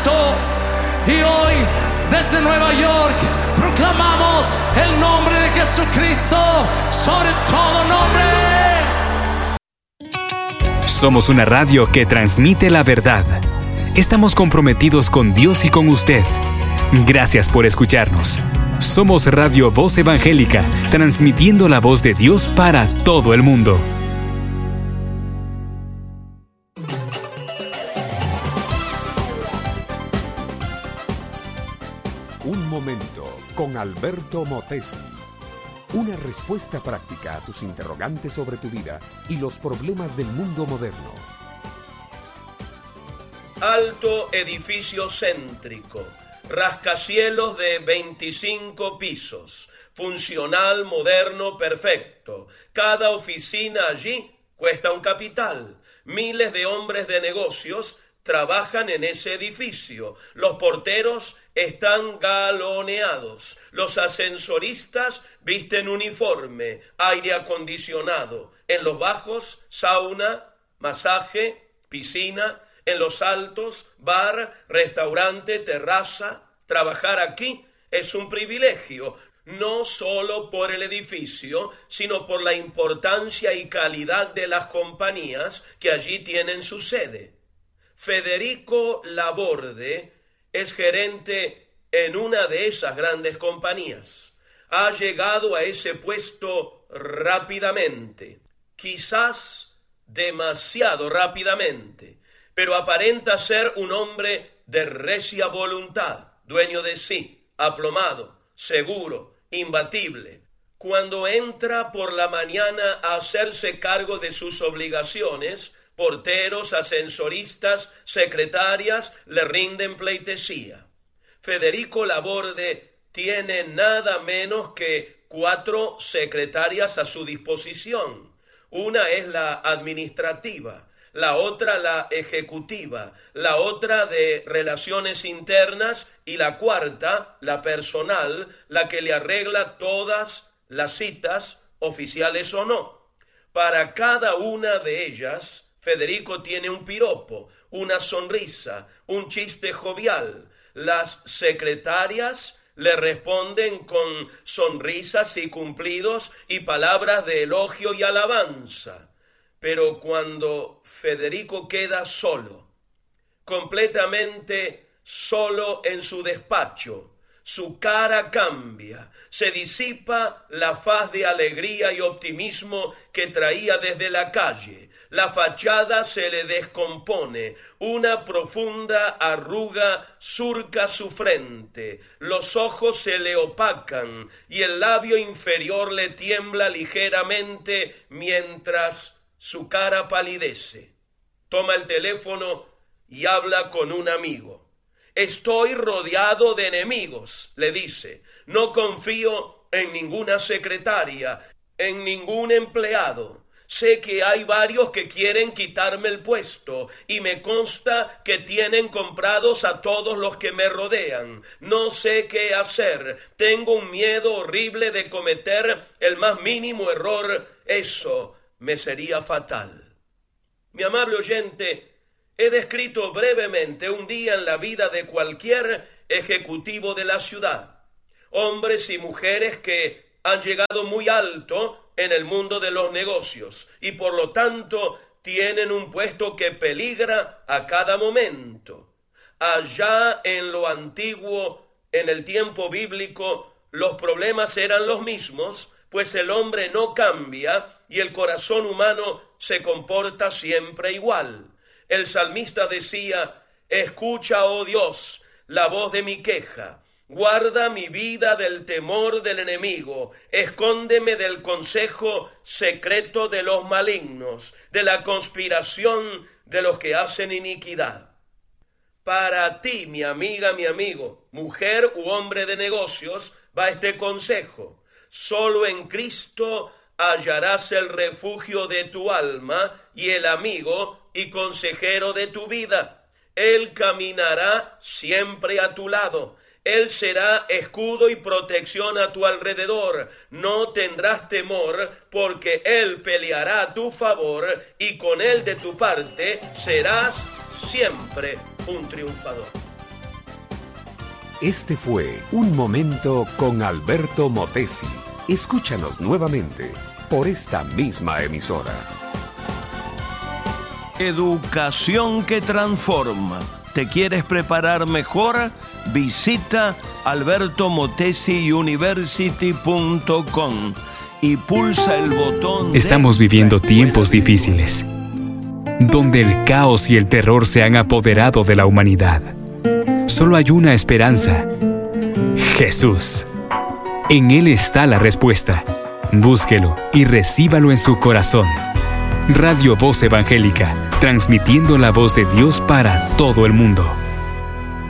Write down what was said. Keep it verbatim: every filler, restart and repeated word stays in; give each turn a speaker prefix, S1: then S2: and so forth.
S1: Cristo. Y hoy, desde Nueva York, proclamamos el nombre de Jesucristo sobre todo nombre.
S2: Somos una radio que transmite la verdad. Estamos comprometidos con Dios y con usted. Gracias por escucharnos. Somos Radio Voz Evangélica, transmitiendo la voz de Dios para todo el mundo.
S3: Un momento con Alberto Motesi. Una respuesta práctica a tus interrogantes sobre tu vida y los problemas del mundo moderno.
S4: Alto edificio céntrico, rascacielos de veinticinco pisos, funcional, moderno, perfecto. Cada oficina allí cuesta un capital. Miles de hombres de negocios trabajan en ese edificio. Los porteros están galoneados. Los ascensoristas visten uniforme, aire acondicionado. En los bajos, sauna, masaje, piscina. En los altos, bar, restaurante, terraza. Trabajar aquí es un privilegio, no solo por el edificio, sino por la importancia y calidad de las compañías que allí tienen su sede. Federico Laborde es gerente en una de esas grandes compañías. Ha llegado a ese puesto rápidamente, quizás demasiado rápidamente, pero aparenta ser un hombre de recia voluntad, dueño de sí, aplomado, seguro, imbatible. Cuando entra por la mañana a hacerse cargo de sus obligaciones, porteros, ascensoristas, secretarias le rinden pleitesía. Federico Laborde tiene nada menos que cuatro secretarias a su disposición. Una es la administrativa, la otra la ejecutiva, la otra de relaciones internas y la cuarta, la personal, la que le arregla todas las citas, oficiales o no. Para cada una de ellas, Federico tiene un piropo, una sonrisa, un chiste jovial. Las secretarias le responden con sonrisas y cumplidos y palabras de elogio y alabanza. Pero cuando Federico queda solo, completamente solo en su despacho, su cara cambia, se disipa la faz de alegría y optimismo que traía desde la calle. La fachada se le descompone, una profunda arruga surca su frente, los ojos se le opacan y el labio inferior le tiembla ligeramente mientras su cara palidece. Toma el teléfono y habla con un amigo. Estoy rodeado de enemigos, le dice. No confío en ninguna secretaria, en ningún empleado. Sé que hay varios que quieren quitarme el puesto y me consta que tienen comprados a todos los que me rodean. No sé qué hacer. Tengo un miedo horrible de cometer el más mínimo error. Eso me sería fatal. Mi amable oyente, he descrito brevemente un día en la vida de cualquier ejecutivo de la ciudad. Hombres y mujeres que han llegado muy alto en el mundo de los negocios y por lo tanto tienen un puesto que peligra a cada momento. Allá en lo antiguo, en el tiempo bíblico, los problemas eran los mismos, pues el hombre no cambia y el corazón humano se comporta siempre igual. El salmista decía: escucha, oh Dios, la voz de mi queja. Guarda mi vida del temor del enemigo, escóndeme del consejo secreto de los malignos, de la conspiración de los que hacen iniquidad. Para ti, mi amiga, mi amigo, mujer u hombre de negocios, va este consejo. Solo en Cristo hallarás el refugio de tu alma y el amigo y consejero de tu vida. Él caminará siempre a tu lado. Él será escudo y protección a tu alrededor. No tendrás temor, porque Él peleará a tu favor y con Él de tu parte serás siempre un triunfador.
S3: Este fue Un Momento con Alberto Motesi. Escúchanos nuevamente por esta misma emisora.
S4: Educación que transforma. ¿Te quieres preparar mejor? Visita alberto motesi university punto com y pulsa el botón.
S2: Estamos viviendo tiempos difíciles, donde el caos y el terror se han apoderado de la humanidad. Solo hay una esperanza: Jesús. En Él está la respuesta. Búsquelo y recíbalo en su corazón. Radio Voz Evangélica, transmitiendo la voz de Dios para todo el mundo.